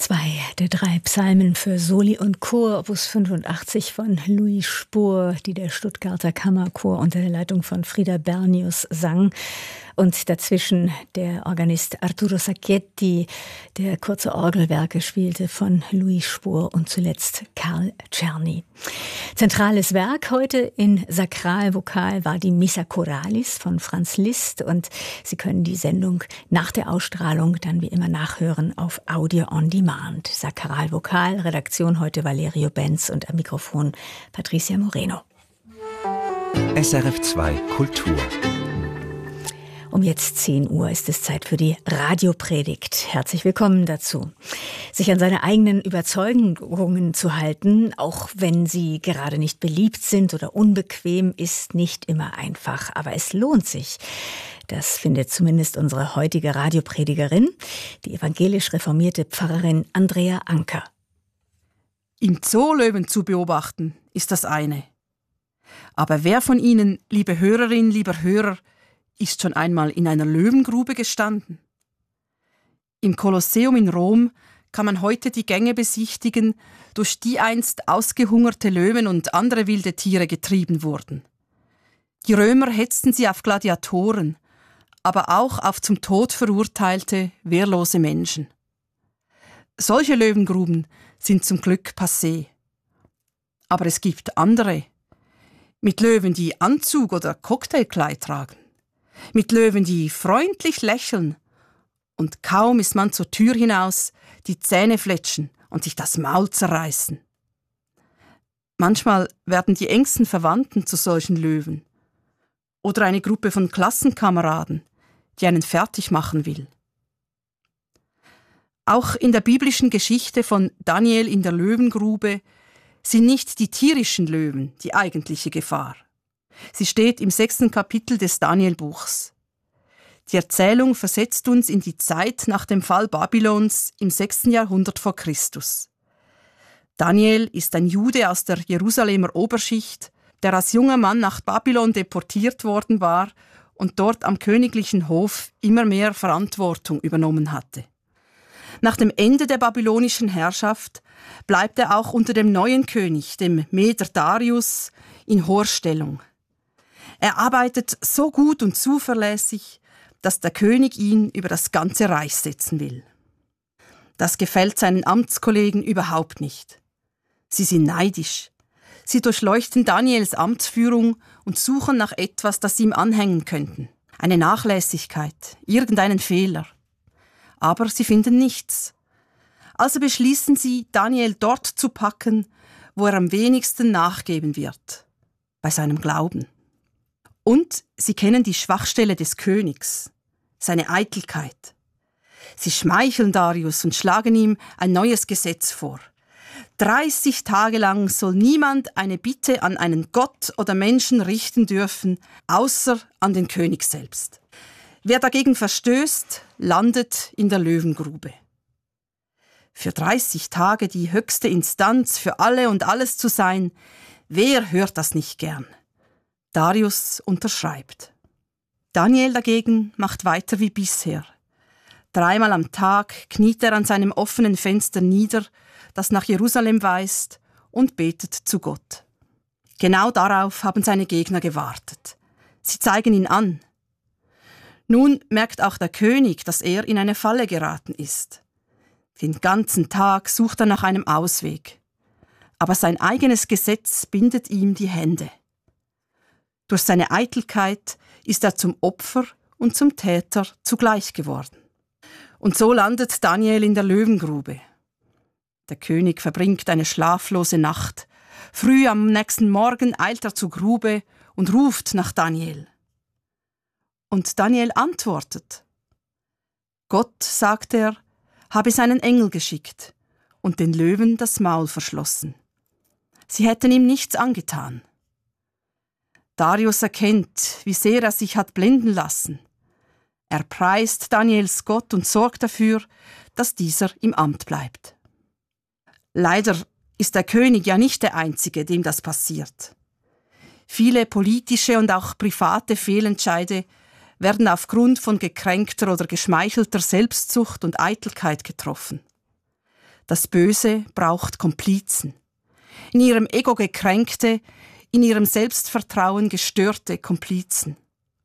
Zwei der drei Psalmen für Soli und Chor, Opus 85 von Louis Spohr, die der Stuttgarter Kammerchor unter der Leitung von Frieda Bernius sang. Und dazwischen der Organist Arturo Sacchetti, der kurze Orgelwerke spielte von Louis Spohr und zuletzt Karl Czerny. Zentrales Werk heute in Sakralvokal war die Missa Choralis von Franz Liszt und Sie können die Sendung nach der Ausstrahlung dann wie immer nachhören auf Audio on Demand. Sakralvokal, Redaktion heute Valerio Benz und am Mikrofon Patricia Moreno. SRF 2 Kultur. Um jetzt 10 Uhr ist es Zeit für die Radiopredigt. Herzlich willkommen dazu. Sich an seine eigenen Überzeugungen zu halten, auch wenn sie gerade nicht beliebt sind oder unbequem, ist nicht immer einfach. Aber es lohnt sich. Das findet zumindest unsere heutige Radiopredigerin, die evangelisch reformierte Pfarrerin Andrea Anker. Im Zoo Löwen zu beobachten, ist das eine. Aber wer von Ihnen, liebe Hörerin, lieber Hörer, ist schon einmal in einer Löwengrube gestanden? Im Kolosseum in Rom kann man heute die Gänge besichtigen, durch die einst ausgehungerte Löwen und andere wilde Tiere getrieben wurden. Die Römer hetzten sie auf Gladiatoren, aber auch auf zum Tod verurteilte, wehrlose Menschen. Solche Löwengruben sind zum Glück passé. Aber es gibt andere, mit Löwen, die Anzug oder Cocktailkleid tragen, mit Löwen, die freundlich lächeln, und kaum ist man zur Tür hinaus, die Zähne fletschen und sich das Maul zerreißen. Manchmal werden die engsten Verwandten zu solchen Löwen oder eine Gruppe von Klassenkameraden, die einen fertig machen will. Auch in der biblischen Geschichte von Daniel in der Löwengrube sind nicht die tierischen Löwen die eigentliche Gefahr. Sie steht im 6. Kapitel des Daniel-Buchs. Die Erzählung versetzt uns in die Zeit nach dem Fall Babylons im 6. Jahrhundert vor Christus. Daniel ist ein Jude aus der Jerusalemer Oberschicht, der als junger Mann nach Babylon deportiert worden war und dort am königlichen Hof immer mehr Verantwortung übernommen hatte. Nach dem Ende der babylonischen Herrschaft bleibt er auch unter dem neuen König, dem Meder Darius, in hoher Stellung. Er arbeitet so gut und zuverlässig, dass der König ihn über das ganze Reich setzen will. Das gefällt seinen Amtskollegen überhaupt nicht. Sie sind neidisch. Sie durchleuchten Daniels Amtsführung und suchen nach etwas, das sie ihm anhängen könnten. Eine Nachlässigkeit, irgendeinen Fehler. Aber sie finden nichts. Also beschließen sie, Daniel dort zu packen, wo er am wenigsten nachgeben wird. Bei seinem Glauben. Und sie kennen die Schwachstelle des Königs, seine Eitelkeit. Sie schmeicheln Darius und schlagen ihm ein neues Gesetz vor. 30 Tage lang soll niemand eine Bitte an einen Gott oder Menschen richten dürfen, außer an den König selbst. Wer dagegen verstößt, landet in der Löwengrube. Für 30 Tage die höchste Instanz für alle und alles zu sein, wer hört das nicht gern? Darius unterschreibt. Daniel dagegen macht weiter wie bisher. 3-mal am Tag kniet er an seinem offenen Fenster nieder, das nach Jerusalem weist, und betet zu Gott. Genau darauf haben seine Gegner gewartet. Sie zeigen ihn an. Nun merkt auch der König, dass er in eine Falle geraten ist. Den ganzen Tag sucht er nach einem Ausweg. Aber sein eigenes Gesetz bindet ihm die Hände. Durch seine Eitelkeit ist er zum Opfer und zum Täter zugleich geworden. Und so landet Daniel in der Löwengrube. Der König verbringt eine schlaflose Nacht. Früh am nächsten Morgen eilt er zur Grube und ruft nach Daniel. Und Daniel antwortet. Gott, sagt er, habe seinen Engel geschickt und den Löwen das Maul verschlossen. Sie hätten ihm nichts angetan. Darius erkennt, wie sehr er sich hat blenden lassen. Er preist Daniels Gott und sorgt dafür, dass dieser im Amt bleibt. Leider ist der König ja nicht der Einzige, dem das passiert. Viele politische und auch private Fehlentscheide werden aufgrund von gekränkter oder geschmeichelter Selbstsucht und Eitelkeit getroffen. Das Böse braucht Komplizen. In ihrem Ego gekränkte, in ihrem Selbstvertrauen gestörte Komplizen.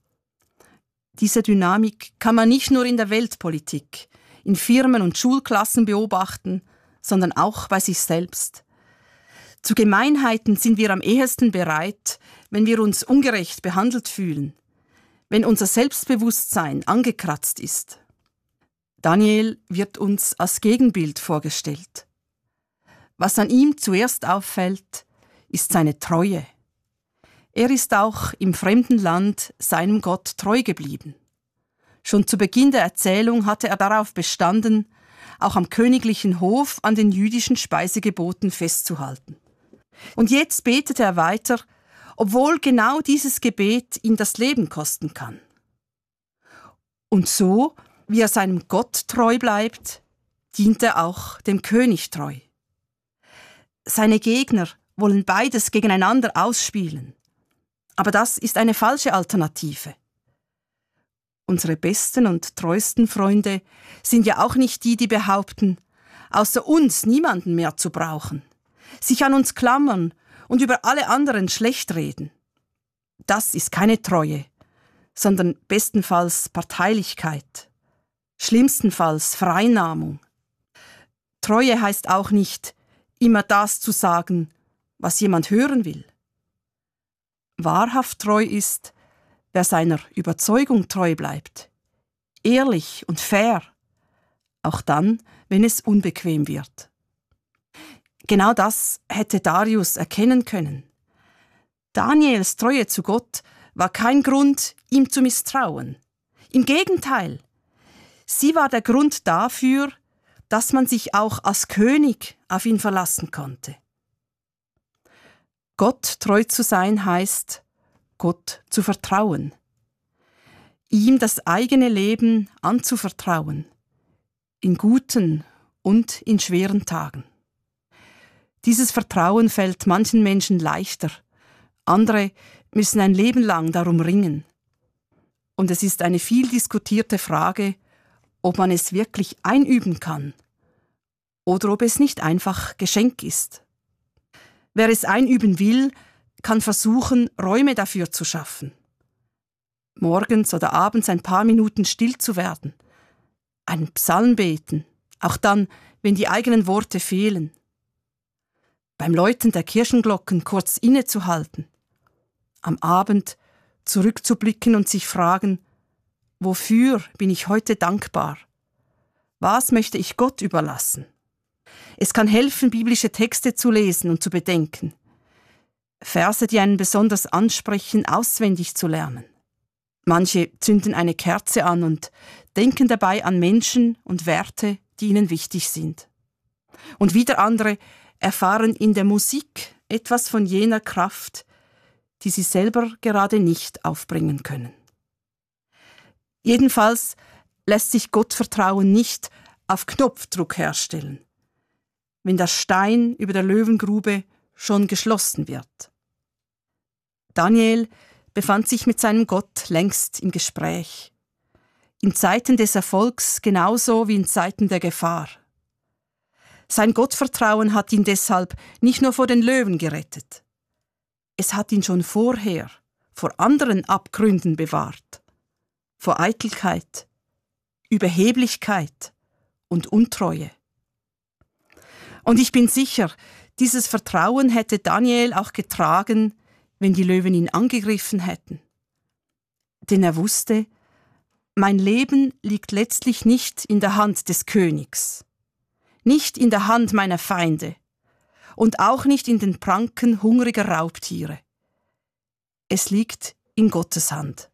Diese Dynamik kann man nicht nur in der Weltpolitik, in Firmen und Schulklassen beobachten, sondern auch bei sich selbst. Zu Gemeinheiten sind wir am ehesten bereit, wenn wir uns ungerecht behandelt fühlen, wenn unser Selbstbewusstsein angekratzt ist. Daniel wird uns als Gegenbild vorgestellt. Was an ihm zuerst auffällt, ist seine Treue. Er ist auch im fremden Land seinem Gott treu geblieben. Schon zu Beginn der Erzählung hatte er darauf bestanden, auch am königlichen Hof an den jüdischen Speisegeboten festzuhalten. Und jetzt betet er weiter, obwohl genau dieses Gebet ihm das Leben kosten kann. Und so, wie er seinem Gott treu bleibt, dient er auch dem König treu. Seine Gegner wollen beides gegeneinander ausspielen. Aber das ist eine falsche Alternative. Unsere besten und treuesten Freunde sind ja auch nicht die, die behaupten, außer uns niemanden mehr zu brauchen, sich an uns klammern und über alle anderen schlecht reden. Das ist keine Treue, sondern bestenfalls Parteilichkeit, schlimmstenfalls Vereinnahmung. Treue heißt auch nicht, immer das zu sagen, was jemand hören will. Wahrhaft treu ist, wer seiner Überzeugung treu bleibt, ehrlich und fair, auch dann, wenn es unbequem wird. Genau das hätte Darius erkennen können. Daniels Treue zu Gott war kein Grund, ihm zu misstrauen. Im Gegenteil, sie war der Grund dafür, dass man sich auch als König auf ihn verlassen konnte. Gott treu zu sein heißt, Gott zu vertrauen, ihm das eigene Leben anzuvertrauen, in guten und in schweren Tagen. Dieses Vertrauen fällt manchen Menschen leichter, andere müssen ein Leben lang darum ringen. Und es ist eine viel diskutierte Frage, ob man es wirklich einüben kann oder ob es nicht einfach Geschenk ist. Wer es einüben will, kann versuchen, Räume dafür zu schaffen. Morgens oder abends ein paar Minuten still zu werden, einen Psalm beten, auch dann, wenn die eigenen Worte fehlen. Beim Läuten der Kirchenglocken kurz innezuhalten, am Abend zurückzublicken und sich fragen, wofür bin ich heute dankbar? Was möchte ich Gott überlassen? Es kann helfen, biblische Texte zu lesen und zu bedenken, Verse, die einen besonders ansprechen, auswendig zu lernen. Manche zünden eine Kerze an und denken dabei an Menschen und Werte, die ihnen wichtig sind. Und wieder andere erfahren in der Musik etwas von jener Kraft, die sie selber gerade nicht aufbringen können. Jedenfalls lässt sich Gottvertrauen nicht auf Knopfdruck herstellen, wenn der Stein über der Löwengrube schon geschlossen wird. Daniel befand sich mit seinem Gott längst im Gespräch, in Zeiten des Erfolgs genauso wie in Zeiten der Gefahr. Sein Gottvertrauen hat ihn deshalb nicht nur vor den Löwen gerettet, es hat ihn schon vorher vor anderen Abgründen bewahrt, vor Eitelkeit, Überheblichkeit und Untreue. Und ich bin sicher, dieses Vertrauen hätte Daniel auch getragen, wenn die Löwen ihn angegriffen hätten. Denn er wusste, mein Leben liegt letztlich nicht in der Hand des Königs, nicht in der Hand meiner Feinde und auch nicht in den Pranken hungriger Raubtiere. Es liegt in Gottes Hand.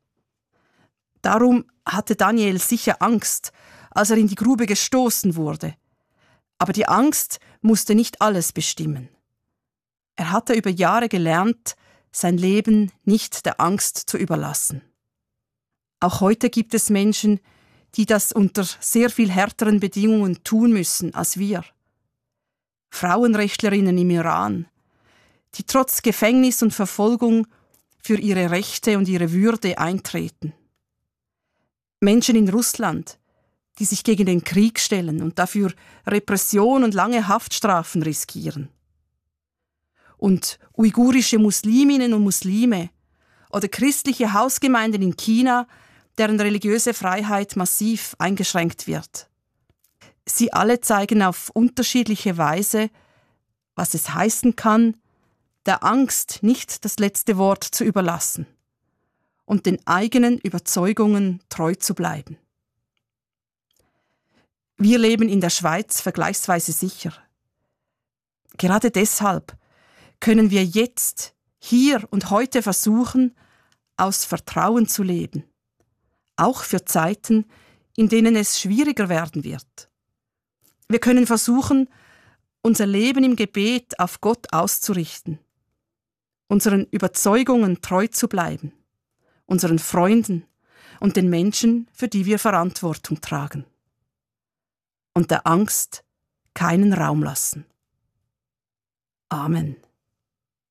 Darum hatte Daniel sicher Angst, als er in die Grube gestoßen wurde. Aber die Angst musste nicht alles bestimmen. Er hatte über Jahre gelernt, sein Leben nicht der Angst zu überlassen. Auch heute gibt es Menschen, die das unter sehr viel härteren Bedingungen tun müssen als wir. Frauenrechtlerinnen im Iran, die trotz Gefängnis und Verfolgung für ihre Rechte und ihre Würde eintreten. Menschen in Russland, die sich gegen den Krieg stellen und dafür Repression und lange Haftstrafen riskieren. Und uigurische Musliminnen und Muslime oder christliche Hausgemeinden in China, deren religiöse Freiheit massiv eingeschränkt wird. Sie alle zeigen auf unterschiedliche Weise, was es heißen kann, der Angst nicht das letzte Wort zu überlassen und den eigenen Überzeugungen treu zu bleiben. Wir leben in der Schweiz vergleichsweise sicher. Gerade deshalb können wir jetzt, hier und heute versuchen, aus Vertrauen zu leben, auch für Zeiten, in denen es schwieriger werden wird. Wir können versuchen, unser Leben im Gebet auf Gott auszurichten, unseren Überzeugungen treu zu bleiben, unseren Freunden und den Menschen, für die wir Verantwortung tragen. Und der Angst keinen Raum lassen. Amen.